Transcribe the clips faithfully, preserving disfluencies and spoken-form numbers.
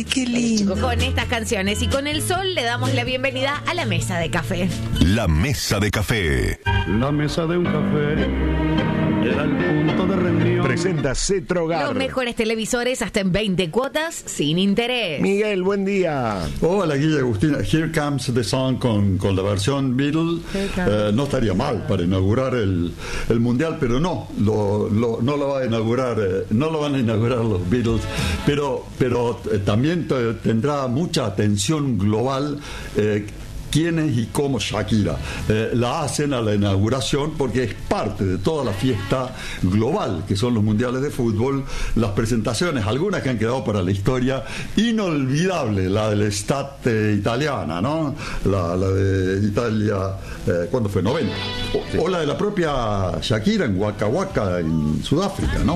Ay, qué lindo. Con estas canciones y con el sol le damos la bienvenida a la mesa de café. La mesa de café. La mesa de un café era el punto de reunión. Presenta Cetrogar. Los mejores televisores hasta en veinte cuotas sin interés. Miguel, buen día. Hola, Guilla Agustina. Here Comes the Sun con, con la versión Beatles. Eh, no estaría mal para inaugurar el, el Mundial, pero no, lo, lo, no lo va a inaugurar, eh, no lo van a inaugurar los Beatles, pero, pero eh, también t- tendrá mucha atención global. Eh, quiénes y cómo Shakira eh, la hacen a la inauguración, porque es parte de toda la fiesta global que son los mundiales de fútbol, las presentaciones, algunas que han quedado para la historia, inolvidable la del Estate Italiana, ¿no? La, la de Italia, eh, ¿cuándo fue? noventa. O, o la de la propia Shakira en Waka Waka en Sudáfrica, ¿no?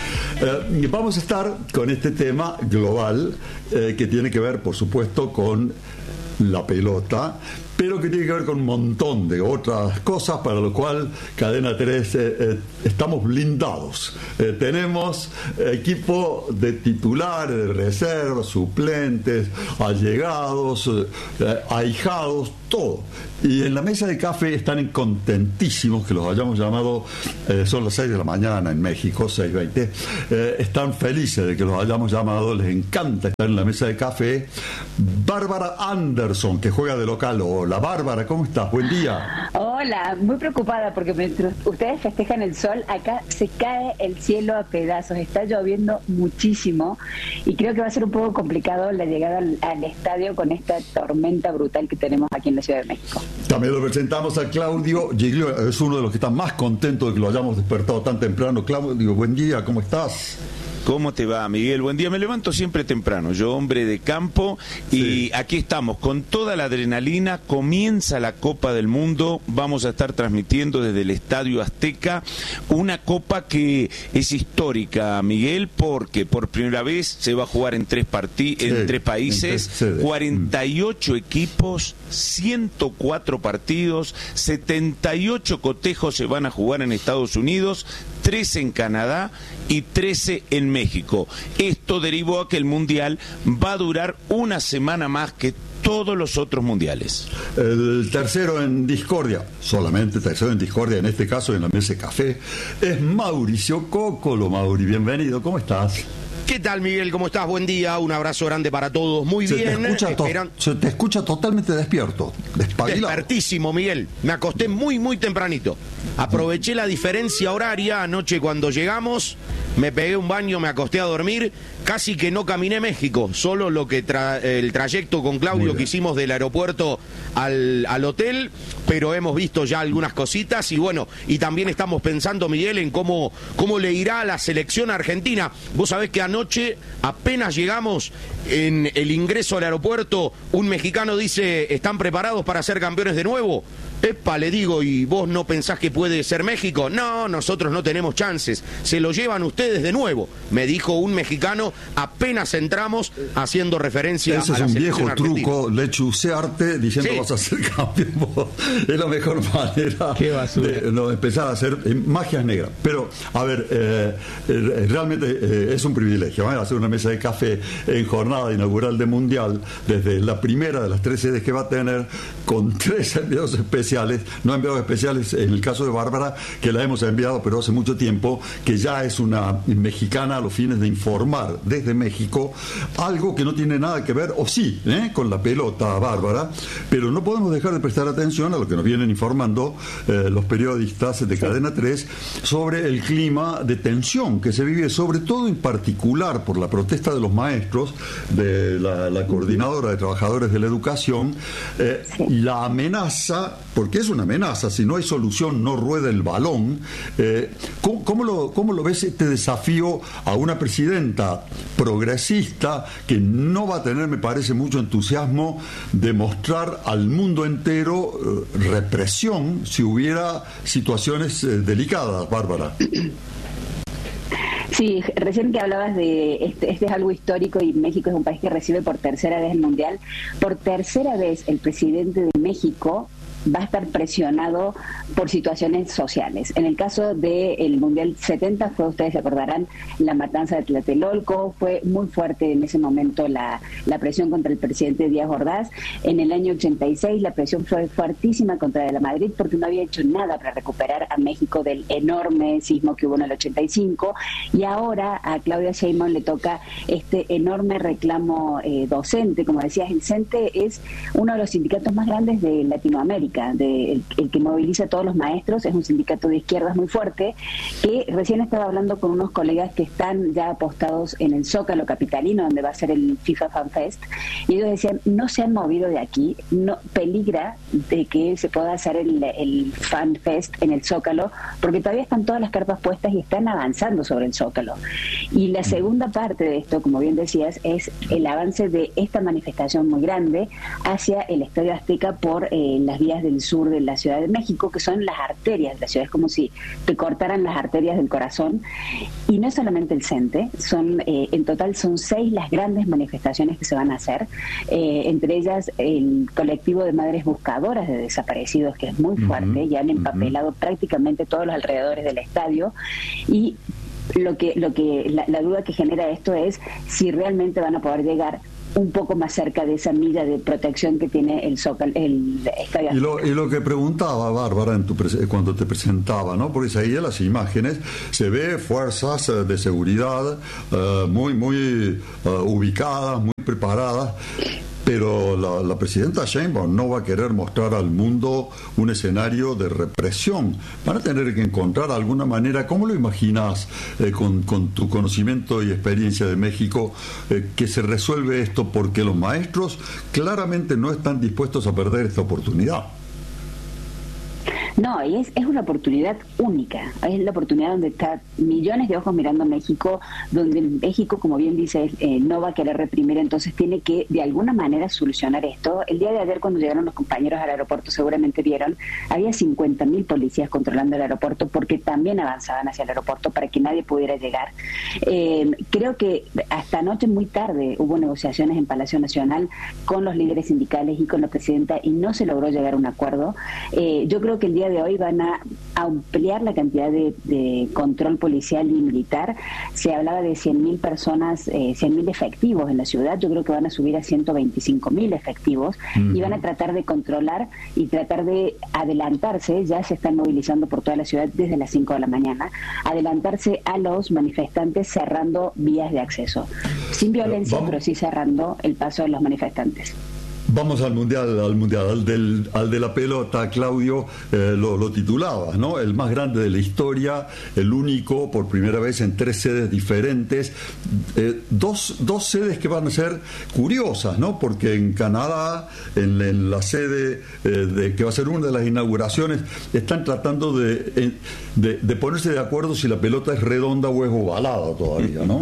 Eh, vamos a estar con este tema global eh, que tiene que ver, por supuesto, con la pelota, pero que tiene que ver con un montón de otras cosas, para lo cual Cadena tres eh, eh, estamos blindados. Eh, tenemos equipo de titulares, de reservas, suplentes, allegados, eh, ahijados, todo. Y en la mesa de café están contentísimos que los hayamos llamado, eh, son las seis de la mañana en México, seis veinte, eh, están felices de que los hayamos llamado, les encanta estar en la mesa de café. Bárbara Anderson, que juega de local. Hola Bárbara, ¿cómo estás? Buen día. Hola, muy preocupada porque mientras ustedes festejan el sol, acá se cae el cielo a pedazos, está lloviendo muchísimo y creo que va a ser un poco complicado la llegada al, al estadio con esta tormenta brutal que tenemos aquí en la Ciudad de México. También lo presentamos a Claudio Giglio, es uno de los que están más contentos de que lo hayamos despertado tan temprano. Claudio, buen día, ¿cómo estás? ¿Cómo te va, Miguel? Buen día. Me levanto siempre temprano, yo hombre de campo, y sí, aquí estamos con toda la adrenalina. Comienza la Copa del Mundo, vamos a estar transmitiendo desde el Estadio Azteca una Copa que es histórica, Miguel, porque por primera vez se va a jugar en tres, partí- sí, en tres países, en tres cuarenta y ocho mm. equipos, ciento cuatro partidos, setenta y ocho cotejos se van a jugar en Estados Unidos, trece en Canadá y trece en México. Esto derivó a que el Mundial va a durar una semana más que todos los otros mundiales. El tercero en discordia, solamente tercero en discordia, en este caso en la mesa de café, es Mauricio Cocolo. Mauri, bienvenido, ¿cómo estás? ¿Qué tal, Miguel? ¿Cómo estás? Buen día, un abrazo grande para todos. Muy se bien. Te escucha, Esperan... to- se te escucha totalmente despierto, despabilado. Despertísimo, Miguel. Me acosté muy, muy tempranito. Aproveché la diferencia horaria anoche cuando llegamos, me pegué un baño, me acosté a dormir, casi que no caminé México, solo lo que tra- el trayecto con Claudio que hicimos del aeropuerto al, al hotel, pero hemos visto ya algunas cositas y bueno, y también estamos pensando, Miguel, en cómo, cómo le irá a la selección argentina. Vos sabés que anoche, apenas llegamos en el ingreso al aeropuerto, un mexicano dice, ¿están preparados para ser campeones de nuevo? Epa, le digo, ¿y vos no pensás que puede ser México? No, nosotros no tenemos chances, se lo llevan ustedes de nuevo, me dijo un mexicano apenas entramos, haciendo referencia Ese a la es un selección viejo argentina. truco, lechucearte diciendo Sí. vas a ser campeón. Es la mejor manera de no, empezar a hacer eh, magias negras. Pero, a ver, eh, eh, realmente eh, es un privilegio, ¿eh? Hacer una mesa de café en jornada inaugural de Mundial, desde la primera de las tres sedes que va a tener, con tres enviados especiales. No enviados especiales en el caso de Bárbara, que la hemos enviado pero hace mucho tiempo, que ya es una mexicana a los fines de informar desde México algo que no tiene nada que ver, o sí, ¿eh? con la pelota, Bárbara, pero no podemos dejar de prestar atención a lo que nos vienen informando eh, los periodistas de Cadena tres sobre el clima de tensión que se vive, sobre todo en particular por la protesta de los maestros, de la, la coordinadora de trabajadores de la educación, eh, y la amenaza, porque es una amenaza, si no hay solución no rueda el balón. Eh, ¿cómo, cómo, lo, ¿Cómo lo ves este desafío a una presidenta progresista que no va a tener, me parece, mucho entusiasmo de mostrar al mundo entero eh, represión si hubiera situaciones eh, delicadas, Bárbara? Sí, recién que hablabas de este, este es algo histórico y México es un país que recibe por tercera vez el Mundial. Por tercera vez el presidente de México va a estar presionado por situaciones sociales. En el caso del Mundial setenta fue, ustedes se acordarán, la matanza de Tlatelolco, fue muy fuerte en ese momento la, la presión contra el presidente Díaz Ordaz. En el año ochenta y seis la presión fue fuertísima contra De la Madrid porque no había hecho nada para recuperar a México del enorme sismo que hubo en el ochenta y cinco, y ahora a Claudia Sheinbaum le toca este enorme reclamo eh, docente. Como decías, el CENTE es uno de los sindicatos más grandes de Latinoamérica, de, el, el que moviliza a todos los maestros, es un sindicato de izquierdas muy fuerte, que recién estaba hablando con unos colegas que están ya apostados en el Zócalo capitalino, donde va a ser el FIFA Fan Fest, y ellos decían, no se han movido de aquí, no peligra de que se pueda hacer el, el Fan Fest en el Zócalo, porque todavía están todas las carpas puestas y están avanzando sobre el Zócalo. Y la segunda parte de esto, como bien decías, es el avance de esta manifestación muy grande hacia el Estadio Azteca por eh, las vías del sur de la Ciudad de México, que son las arterias de la ciudad. Es como si te cortaran las arterias del corazón. Y no es solamente el CENTE, son eh, en total son seis las grandes manifestaciones que se van a hacer, eh, entre ellas el colectivo de madres buscadoras de desaparecidos, que es muy fuerte, uh-huh, ya han empapelado uh-huh. prácticamente todos los alrededores del estadio, y lo que lo que la, la duda que genera esto es si realmente van a poder llegar un poco más cerca de esa milla de protección que tiene el Zócalo, el estadio. Y lo, y lo que preguntaba Bárbara en tu pre- cuando te presentaba, ¿no? Porque ahí en las imágenes se ve fuerzas uh, de seguridad uh, muy muy uh, ubicadas, muy preparadas. Pero la, la presidenta Sheinbaum no va a querer mostrar al mundo un escenario de represión. Van a tener que encontrar alguna manera. ¿Cómo lo imaginas eh, con, con tu conocimiento y experiencia de México eh, que se resuelve esto? Porque los maestros claramente no están dispuestos a perder esta oportunidad. No, y es, es una oportunidad única, es la oportunidad donde está millones de ojos mirando a México, donde México, como bien dice, eh, no va a querer reprimir, entonces tiene que de alguna manera solucionar esto. El día de ayer, cuando llegaron los compañeros al aeropuerto, seguramente vieron, había cincuenta mil policías controlando el aeropuerto porque también avanzaban hacia el aeropuerto para que nadie pudiera llegar. Eh, creo que hasta anoche muy tarde hubo negociaciones en Palacio Nacional con los líderes sindicales y con la presidenta y no se logró llegar a un acuerdo. Eh, yo creo que el día de hoy van a ampliar la cantidad de, de control policial y militar. Se hablaba de cien mil personas, eh, cien mil efectivos en la ciudad. Yo creo que van a subir a ciento veinticinco mil efectivos uh-huh. y van a tratar de controlar y tratar de adelantarse. Ya se están movilizando por toda la ciudad desde las cinco de la mañana, adelantarse a los manifestantes cerrando vías de acceso. Sin violencia, Vamos. pero sí cerrando el paso de los manifestantes. Vamos al mundial, al mundial, al, del, al de la pelota. Claudio, eh, lo, lo titulabas, ¿no? El más grande de la historia, el único, por primera vez en tres sedes diferentes, eh, dos, dos sedes que van a ser curiosas, ¿no? Porque en Canadá, en, en la sede eh, de, que va a ser una de las inauguraciones, están tratando de, de, de ponerse de acuerdo si la pelota es redonda o es ovalada todavía, ¿no?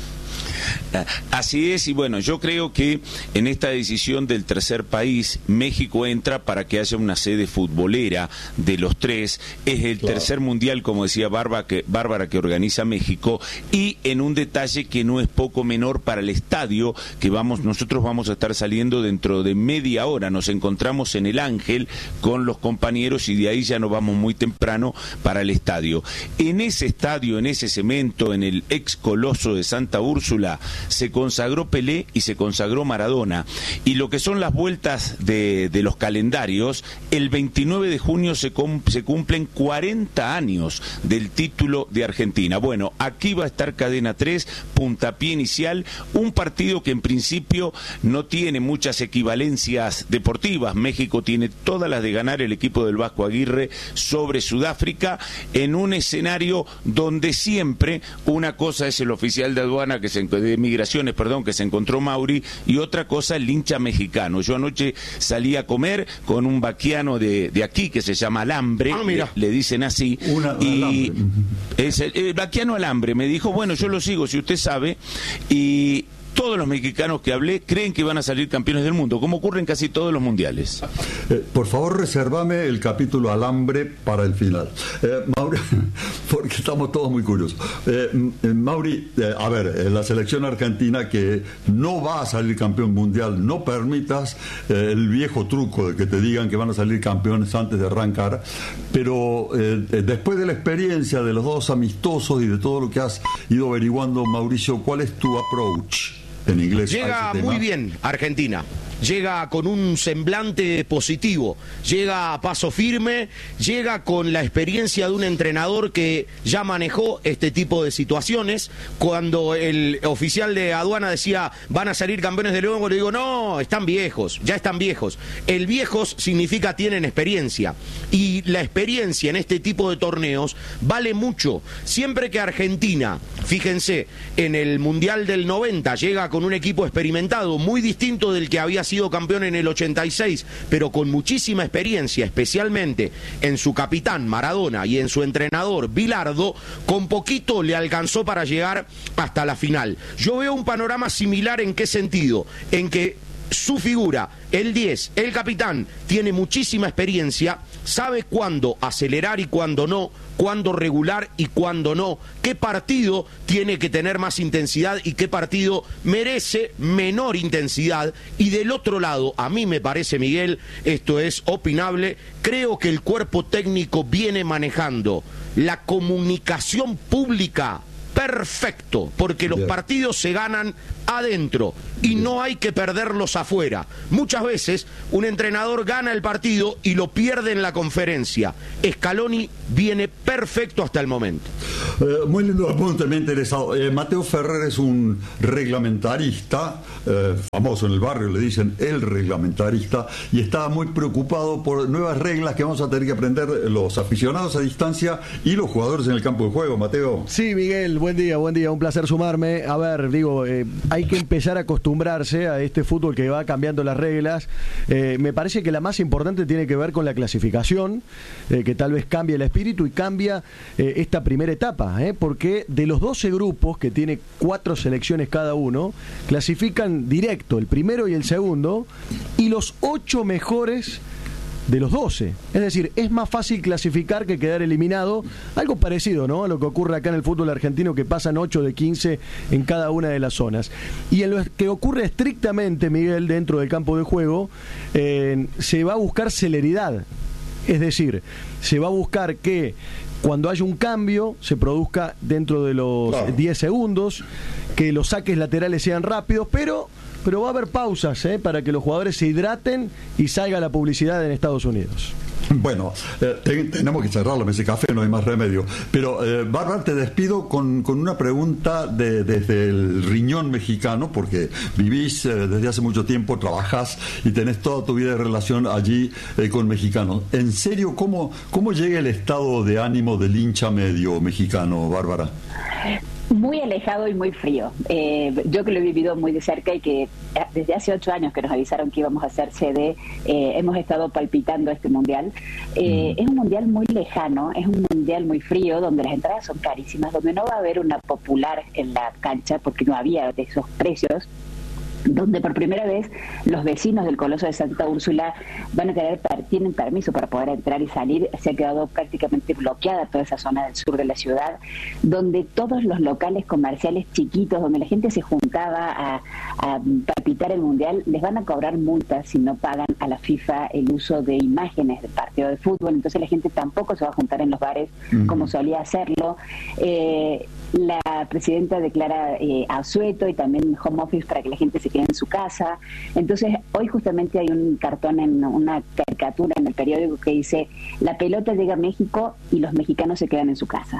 Así es, y bueno, yo creo que en esta decisión del tercer país, México entra para que haya una sede futbolera de los tres. Es el claro. tercer mundial, como decía Bárbara que, Bárbara, que organiza México, y en un detalle que no es poco menor para el estadio, que vamos, nosotros vamos a estar saliendo dentro de media hora. Nos encontramos en el Ángel con los compañeros y de ahí ya nos vamos muy temprano para el estadio. En ese estadio, en ese cemento, en el ex Coloso de Santa Úrsula, se consagró Pelé y se consagró Maradona. Y lo que son las vueltas de, de los calendarios, el veintinueve de junio se, com, se cumplen cuarenta años del título de Argentina. Bueno, aquí va a estar Cadena tres, puntapié inicial, un partido que en principio no tiene muchas equivalencias deportivas. México tiene todas las de ganar el equipo del Vasco Aguirre sobre Sudáfrica, en un escenario donde siempre una cosa es el oficial de aduana que se de migraciones, perdón, que se encontró Mauri, y otra cosa el hincha mexicano. Yo anoche salí a comer con un vaquiano de, de aquí que se llama Alambre, ah, mira. Le, le dicen así, una, y es el, el vaquiano Alambre me dijo, bueno, yo lo sigo si usted sabe, y todos los mexicanos que hablé creen que van a salir campeones del mundo, como ocurre en casi todos los mundiales. Eh, por favor, resérvame el capítulo alambre para el final. Eh, Mauri, porque estamos todos muy curiosos. Eh, Mauri, eh, a ver, eh, la selección argentina que no va a salir campeón mundial, no permitas eh, el viejo truco de que te digan que van a salir campeones antes de arrancar, pero eh, después de la experiencia de los dos amistosos y de todo lo que has ido averiguando, Mauricio, ¿cuál es tu approach en inglés? Llega muy bien Argentina. Llega con un semblante positivo, llega a paso firme, llega con la experiencia de un entrenador que ya manejó este tipo de situaciones. Cuando el oficial de aduana decía van a salir campeones de León, le digo no, están viejos, ya están viejos. El viejos significa tienen experiencia, y la experiencia en este tipo de torneos vale mucho. Siempre que Argentina, fíjense, en el Mundial del noventa llega con un equipo experimentado, muy distinto del que había sido campeón en el ochenta y seis, pero con muchísima experiencia, especialmente en su capitán Maradona y en su entrenador Bilardo, con poquito le alcanzó para llegar hasta la final. Yo veo un panorama similar. ¿En qué sentido? En que su figura, el diez, el capitán, tiene muchísima experiencia, sabe cuándo acelerar y cuándo no, cuándo regular y cuándo no, qué partido tiene que tener más intensidad y qué partido merece menor intensidad. Y del otro lado, a mí me parece, Miguel, esto es opinable, creo que el cuerpo técnico viene manejando la comunicación pública perfecto, porque los partidos se ganan adentro y no hay que perderlos afuera. Muchas veces un entrenador gana el partido y lo pierde en la conferencia. Scaloni viene perfecto hasta el momento. Eh, muy lindo apunte, me ha interesado. Eh, Mateo Ferrer es un reglamentarista, eh, famoso en el barrio, le dicen el reglamentarista, y está muy preocupado por nuevas reglas que vamos a tener que aprender los aficionados a distancia y los jugadores en el campo de juego. Mateo. Sí, Miguel, buen día, buen día, un placer sumarme. A ver, digo, eh, hay que empezar a acostumbrarse a este fútbol que va cambiando las reglas. Eh, me parece que la más importante tiene que ver con la clasificación, eh, que tal vez cambie el espíritu y cambia eh, esta primera etapa, eh, porque de los doce grupos, que tiene cuatro selecciones cada uno, clasifican directo el primero y el segundo, y los ocho mejores de los doce. Es decir, es más fácil clasificar que quedar eliminado. Algo parecido, ¿no?, a lo que ocurre acá en el fútbol argentino, que pasan ocho de quince en cada una de las zonas. Y en lo que ocurre estrictamente, Miguel, dentro del campo de juego, eh, se va a buscar celeridad. Es decir, se va a buscar que cuando haya un cambio se produzca dentro de los claro. diez segundos, que los saques laterales sean rápidos, pero pero va a haber pausas, ¿eh?, para que los jugadores se hidraten y salga la publicidad en Estados Unidos. Bueno, eh, te, tenemos que cerrar la mesa de café, no hay más remedio. Pero, eh, Bárbara, te despido con, con una pregunta de, desde el riñón mexicano, porque vivís eh, desde hace mucho tiempo, trabajás y tenés toda tu vida de relación allí eh, con mexicanos. En serio, ¿cómo, cómo llega el estado de ánimo del hincha medio mexicano, Bárbara? Muy alejado y muy frío. Eh, yo que lo he vivido muy de cerca y que desde hace ocho años que nos avisaron que íbamos a hacer sede, eh, hemos estado palpitando este mundial. Eh, mm. Es un mundial muy lejano, es un mundial muy frío, donde las entradas son carísimas, donde no va a haber una popular en la cancha, porque no había de esos precios, donde por primera vez los vecinos del Coloso de Santa Úrsula van a tener, tienen permiso para poder entrar y salir. Se ha quedado prácticamente bloqueada toda esa zona del sur de la ciudad, donde todos los locales comerciales chiquitos, donde la gente se juntaba a, a palpitar el mundial, les van a cobrar multas si no pagan a la FIFA el uso de imágenes del partido de fútbol. Entonces la gente tampoco se va a juntar en los bares uh-huh. como solía hacerlo. Eh, la presidenta declara eh, asueto y también home office para que la gente se quede en su casa. Entonces hoy justamente hay un cartón, en una caricatura en el periódico que dice: la pelota llega a México y los mexicanos se quedan en su casa.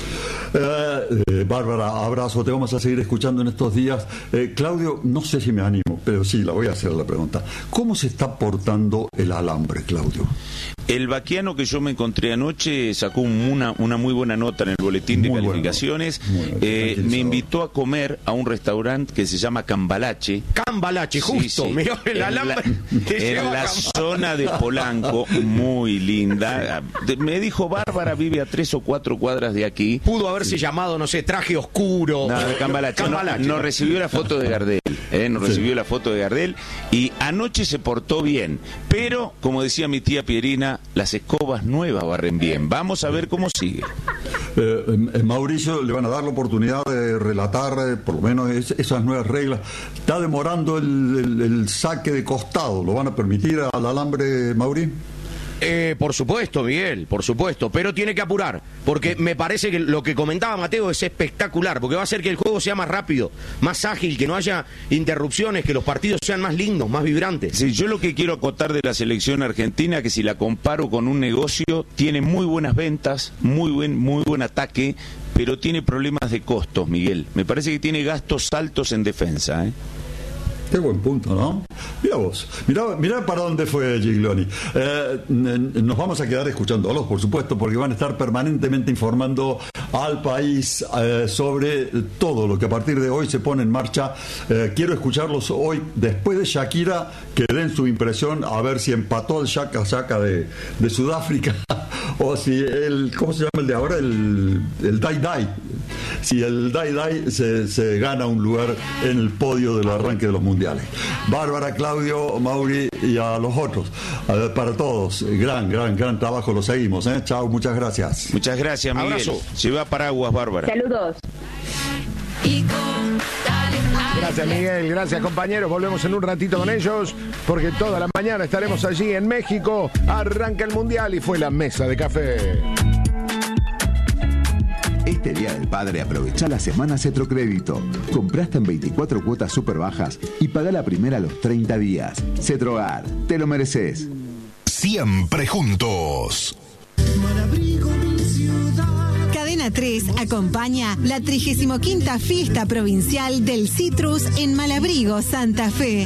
Eh, eh, Bárbara, abrazo, te vamos a seguir escuchando en estos días. eh, Claudio, no sé si me animo, pero sí, la voy a hacer la pregunta. ¿Cómo se está portando el alambre, Claudio? El vaquiano que yo me encontré anoche sacó una, una muy buena nota en el boletín de Muy calificaciones. bueno. Muy Eh, bueno. me invitó a comer a un restaurante que se llama Cambalache. Cambalache, Sí, justo. sí. Mirá, el En la, alambre te en lleva la a zona de Polanco, muy linda. De- Me dijo, Bárbara vive a tres o cuatro cuadras de aquí. Pudo haberse llamado, no sé, traje oscuro. No, de Cambalache. No, Cambalache. nos recibió la foto de Gardel. ¿eh? Nos Sí. recibió la foto de Gardel. Y anoche se portó bien. Pero, como decía mi tía Pierina, las escobas nuevas barren bien. Vamos a ver cómo sigue. Eh, eh, Mauricio le van a dar la oportunidad de relatar eh, por lo menos es- esas nuevas reglas. Está demorando el, el- el saque de costado. ¿Lo van a permitir al alambre, Mauri? Eh, por supuesto, Miguel, por supuesto, pero tiene que apurar, porque me parece que lo que comentaba Mateo es espectacular, porque va a hacer que el juego sea más rápido, más ágil, que no haya interrupciones, que los partidos sean más lindos, más vibrantes. Sí, yo lo que quiero acotar de la selección argentina, que si la comparo con un negocio, tiene muy buenas ventas, muy buen, muy buen ataque, pero tiene problemas de costos, Miguel. Me parece que tiene gastos altos en defensa, ¿eh? Qué buen punto, ¿no? Mira vos, mira, mira para dónde fue Giglioni. Eh, n- nos vamos a quedar escuchándolos, por supuesto, porque van a estar permanentemente informando al país eh, sobre todo lo que a partir de hoy se pone en marcha. Eh, quiero escucharlos hoy, después de Shakira, que den su impresión, a ver si empató el Shaka Shaka de, de Sudáfrica, o si el, ¿cómo se llama el de ahora? El, el Dai Dai. Si el Dai Dai se, se gana un lugar en el podio del arranque de los mundiales. Bárbara, Claudio, Mauri y a los otros. A ver, para todos, gran, gran, gran trabajo, lo seguimos. ¿eh? Chao, muchas gracias. Muchas gracias, Miguel. Abrazo. Lleva paraguas, Bárbara. Saludos. Gracias, Miguel. Gracias, compañeros. Volvemos en un ratito con ellos, porque toda la mañana estaremos allí en México. Arranca el Mundial y fue la mesa de café. Este Día del Padre aprovecha la semana Cetrocrédito. Compraste en veinticuatro cuotas súper bajas y paga la primera a los treinta días. Cetrogar, te lo mereces. Siempre juntos. Cadena tres acompaña la trigésima quinta Fiesta Provincial del Citrus en Malabrigo, Santa Fe.